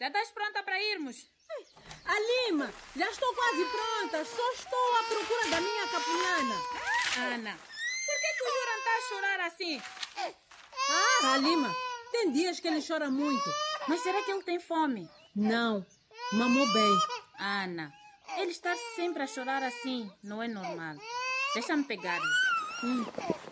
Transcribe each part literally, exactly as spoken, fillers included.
Já estás pronta para irmos? Alima, já estou quase pronta. Só estou à procura da minha capulana. Ana, por que, que o Yuran está a chorar assim? Ah, Alima, tem dias que ele chora muito. Mas será que ele tem fome? Não, mamou bem. Ana, ele está sempre a chorar assim. Não é normal. Deixa-me pegar-lhe. Hum.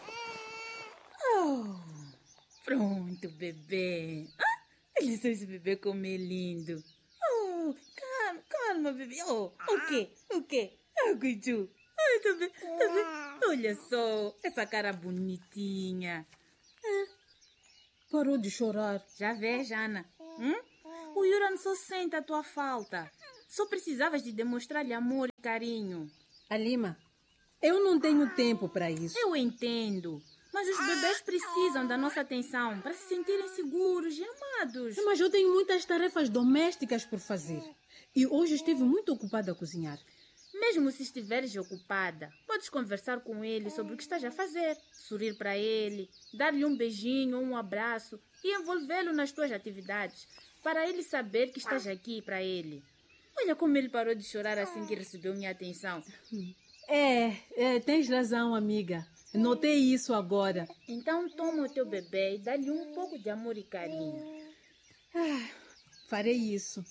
Oh, pronto, bebê. Ah, olha só esse bebê como é lindo. Oh, calma, calma, bebê. Oh, o quê? O quê? Ah, Guiju. Ai, tá bem, tá bem. Olha só, essa cara bonitinha. É, parou de chorar. Já vês, Ana? Hum? O Yuran só sente a tua falta. Só precisavas de demonstrar-lhe amor e carinho. Alima, eu não tenho tempo para isso. Eu entendo. Mas os bebês precisam da nossa atenção para se sentirem seguros e amados. Mas eu tenho muitas tarefas domésticas por fazer. E hoje estive muito ocupada a cozinhar. Mesmo se estiveres ocupada, podes conversar com ele sobre o que estás a fazer, sorrir para ele, dar-lhe um beijinho ou um abraço e envolvê-lo nas tuas atividades, para ele saber que estás aqui para ele. Olha como ele parou de chorar assim que recebeu minha atenção. É, é, tens razão, amiga. Notei isso agora. Então toma o teu bebê e dá-lhe um pouco de amor e carinho. Ah, farei isso.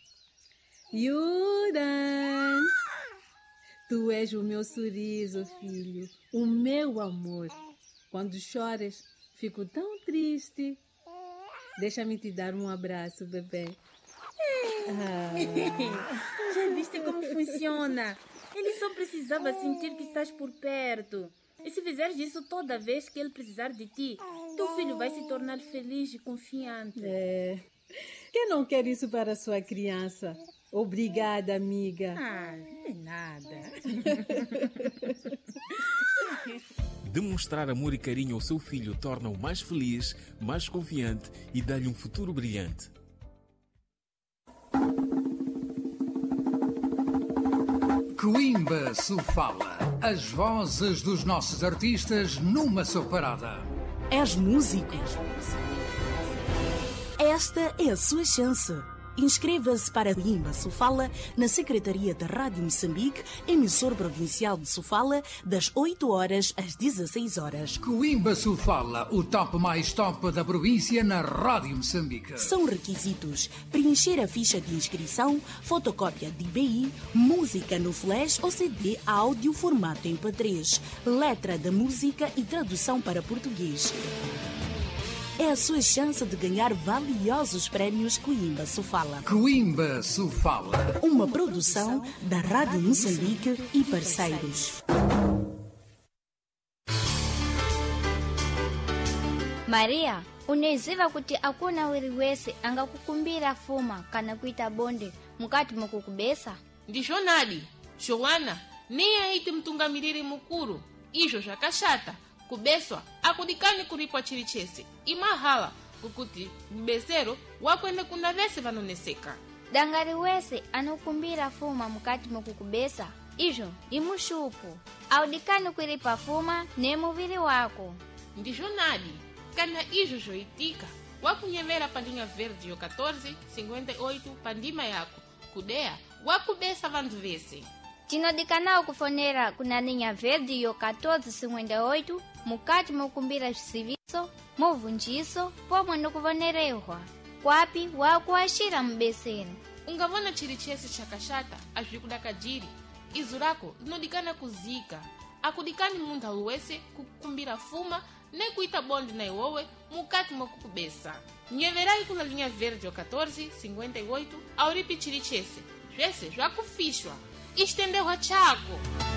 Yuran, tu és o meu sorriso, filho, o meu amor. Quando choras, fico tão triste. Deixa-me te dar um abraço, bebê. Ah. Já viste como funciona? Ele só precisava sentir que estás por perto. E se fizeres isso toda vez que ele precisar de ti, teu filho vai se tornar feliz e confiante. É. Quem não quer isso para a sua criança? Obrigada, amiga. Ah, não é nada. Demonstrar amor e carinho ao seu filho torna-o mais feliz, mais confiante e dá-lhe um futuro brilhante. Coimbra Sofala. As vozes dos nossos artistas numa só parada. És músico? Esta é a sua chance. Inscreva-se para Coimbra Sofala na Secretaria da Rádio Moçambique, emissor provincial de Sofala, das oito horas às dezesseis horas. Coimbra Sofala, o top mais top da província na Rádio Moçambique. São requisitos: preencher a ficha de inscrição, fotocópia de I B I, música no flash ou C D áudio formato M P três, letra da música e tradução para português. É a sua chance de ganhar valiosos prémios Coimbra Sofala. Coimbra Sofala. Uma produção da Rádio Moçambique e parceiros. Maria, uneziva kuti akuna wiriwese angakukumbira fuma kana kuita bonde mukati mukukubesa? Ndishonadi, Joana, nem aiti mtungamiriri mukuru, ijo jakashata. Kubeswa akudikani kuripwa chirichese imahala kukuti mbesero wakwende kuna vese vanoneseka. Dangari wese anukumbira fuma mukati mukukubesa ijo imushupu audikani kuripa fuma ne muviri wako. Ndijonadi kana ijo joitika wakunyemera pandinha verde yo catorze cinquenta e oito pandima yako kudeya wakubesa vandu vese. Tinodikanao kufonera kuna linha verde yo catorze cinquenta e oito mukati mukumbira serviço movundiso pomwe ndikuvonerehwa kwapi wakuashira mbesero. Ungavona chirichese chakashata azvikudakadiri izu rako linodikana kuzika akudikani munthu aluwese kukumbira fuma ne kuita bonde na iwowe mukati mwakukubesa. Nyeverai kuna linha verde yo catorze cinquenta e oito auripi chirichese zvese zvakufishwa estendeu chako.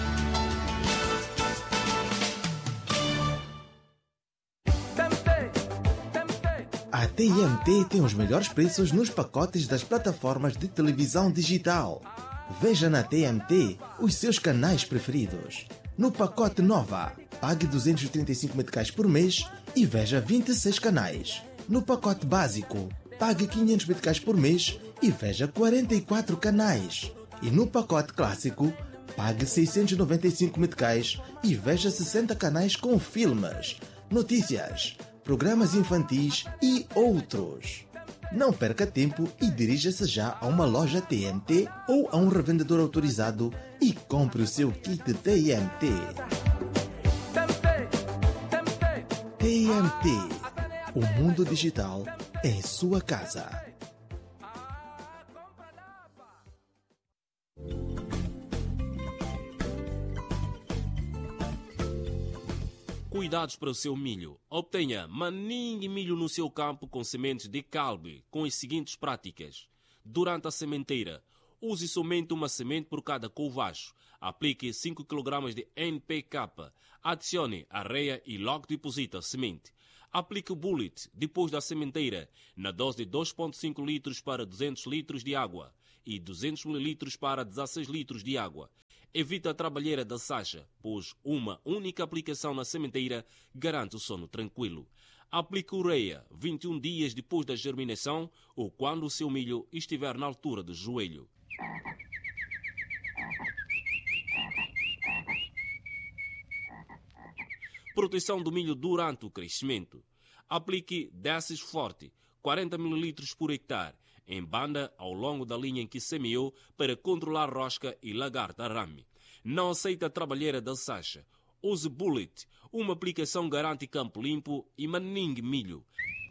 A T M T tem os melhores preços nos pacotes das plataformas de televisão digital. Veja na T M T os seus canais preferidos. No pacote Nova, pague duzentos e trinta e cinco meticais por mês e veja vinte e seis canais. No pacote Básico, pague quinhentos meticais por mês e veja quarenta e quatro canais. E no pacote Clássico, pague seiscentos e noventa e cinco meticais e veja sessenta canais com filmes, notícias, programas infantis e outros. Não perca tempo e dirija-se já a uma loja T M T ou a um revendedor autorizado e compre o seu kit T M T. T M T, o mundo digital em sua casa. Cuidados para o seu milho. Obtenha maningue milho no seu campo com sementes de calbe, com as seguintes práticas. Durante a sementeira, use somente uma semente por cada couvacho. Aplique cinco quilogramas de N P K. Adicione areia e logo deposite a semente. Aplique o bullet depois da sementeira, na dose de dois vírgula cinco litros para duzentos litros de água e duzentos mililitros para dezesseis litros de água. Evite a trabalheira da sacha, pois uma única aplicação na sementeira garante o sono tranquilo. Aplique ureia vinte e um dias depois da germinação ou quando o seu milho estiver na altura do joelho. Proteção do milho durante o crescimento. Aplique Desses Forte, quarenta mililitros por hectare, em banda ao longo da linha em que semeou para controlar rosca e lagarta rame. Não aceita a trabalheira da sacha. Use bullet, uma aplicação garante campo limpo e maningue milho.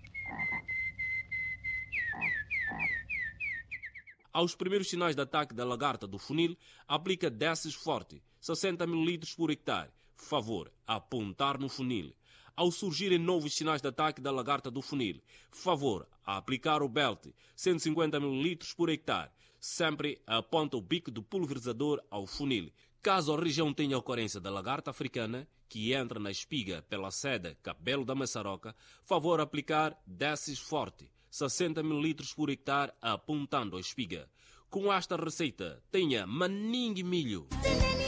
Aos primeiros sinais de ataque da lagarta do funil, aplica Desses Forte, sessenta mililitros por hectare. Favor, apontar no funil. Ao surgirem novos sinais de ataque da lagarta do funil, favor, a aplicar o Belt, cento e cinquenta mililitros por hectare. Sempre aponta o bico do pulverizador ao funil. Caso a região tenha ocorrência da lagarta africana, que entra na espiga pela seda cabelo da maçaroca, favor aplicar Desses Forte, sessenta mililitros por hectare, apontando a espiga. Com esta receita, tenha maningue milho.